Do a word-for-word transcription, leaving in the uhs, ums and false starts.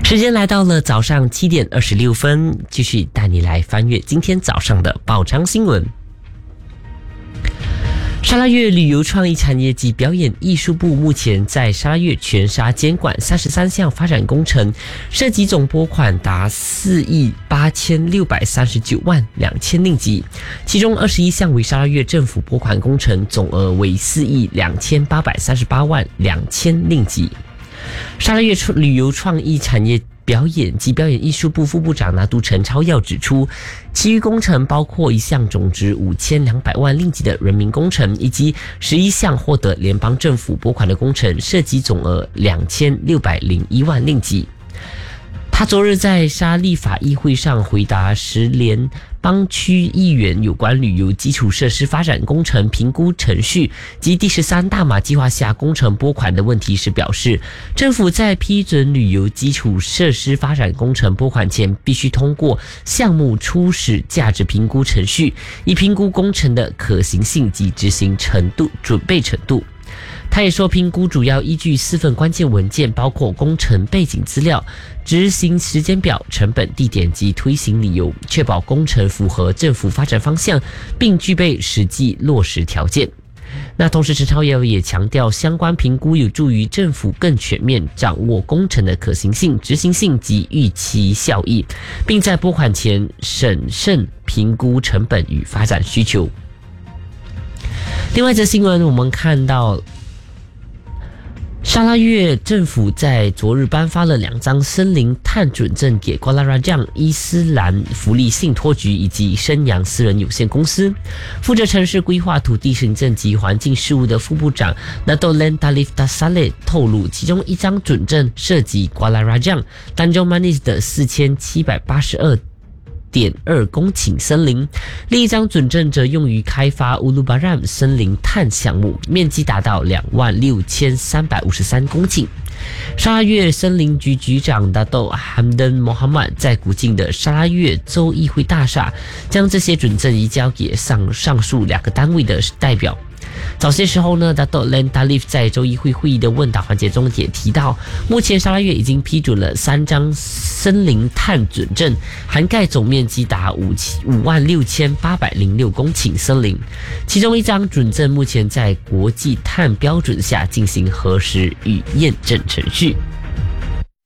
时间来到了早上七点二十六分，继续带你来翻阅今天早上的报章新闻。沙拉越旅游创意产业及表演艺术部目前在沙拉越全沙监管三十三项发展工程，涉及总拨款达四亿八千六百三十九万两千令吉，其中二十一项为沙拉越政府拨款工程，总额为四亿两千八百三十八万两千令吉。沙拉越旅游创意产业表演及表演艺术部副部长拿督陈超耀指出，其余工程包括一项总值五千两百万令吉的人民工程，以及十一项获得联邦政府拨款的工程，涉及总额两千六百零一万令吉。他昨日在沙立法议会上回答十联邦区议员有关旅游基础设施发展工程评估程序及第十三大马计划下工程拨款的问题时表示，政府在批准旅游基础设施发展工程拨款前，必须通过项目初始价值评估程序，以评估工程的可行性及执行程度、准备程度。他也说，评估主要依据四份关键文件，包括工程背景资料、执行时间表、成本、地点及推行理由，确保工程符合政府发展方向，并具备实际落实条件。那同时，陈超耀也强调，相关评估有助于政府更全面掌握工程的可行性、执行性及预期效益，并在拨款前审慎评估成本与发展需求。另外一则新闻，我们看到沙拉越政府在昨日颁发了两张森林碳准证给瓜拉拉酱伊斯兰福利信托局以及深阳私人有限公司。负责城市规划、土地行政及环境事务的副部长 Dato' Talif Saleh 透露，其中一张准证涉及瓜拉拉酱 Tanjung Manis 的四千七百八十二点二公顷森林，另一张准证则用于开发乌鲁巴ram森林碳项目，面积达到两万六千三百五十三公顷。沙拉越森林局局长达豆罕登摩哈曼在古晋的沙拉越州议会大厦，将这些准证移交给上上述两个单位的代表。早些时候呢 Dato' Len Talif 在州议会会议的问答环节中也提到，目前沙拉越已经批准了三张森林碳准证，涵盖总面积达五万六千八百零六公顷森林，其中一张准证目前在国际碳标准下进行核实与验证程序。